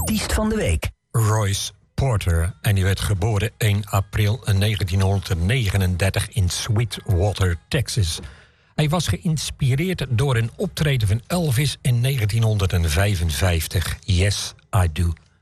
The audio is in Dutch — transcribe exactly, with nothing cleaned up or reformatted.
Artiest van de week. Royce Porter. En die werd geboren één april negentienhonderdnegenendertig in Sweetwater, Texas. Hij was geïnspireerd door een optreden van Elvis in negentienhonderdvijfenvijftig. Yes, I do.